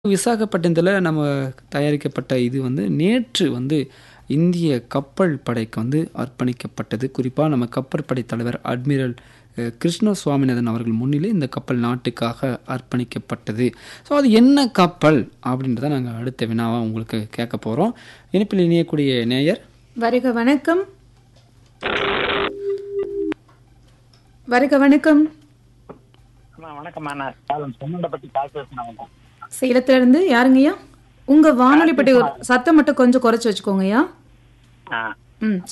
விசாகப்பட்டினத்தில நம்ம தயாரிக்கப்பட்ட இது வந்து நேற்று வந்து இந்திய கப்பல் படைக்கு வந்து அர்ப்பணிக்கப்பட்டது. குறிப்பா நம்ம கப்பல் படை தலைவர் அட்மிரல் கிருஷ்ண சுவாமிநாதன் அவர்கள் முன்னிலை இந்த கப்பல் நாட்டுக்காக அர்ப்பணிக்கப்பட்டது. ஸோ அது என்ன கப்பல் அப்படின்றத நாங்கள் அடுத்த வினாவா உங்களுக்கு கேட்க போகிறோம். இணைப்பில் இணையக்கூடிய நேயர் வருக வணக்கம். வருக வணக்கம். வணக்கம்மா, நான் சேலம் செம்மண்டப்பட்டி கால் பேசுனேன். சேலத்துல இருந்து யாருங்கய்யா? உங்க வானொலி பட்டி ஒரு சத்தம் மட்டும் கொஞ்சம் குறைச்சு வச்சுக்கோங்கய்யா. ஆ ம்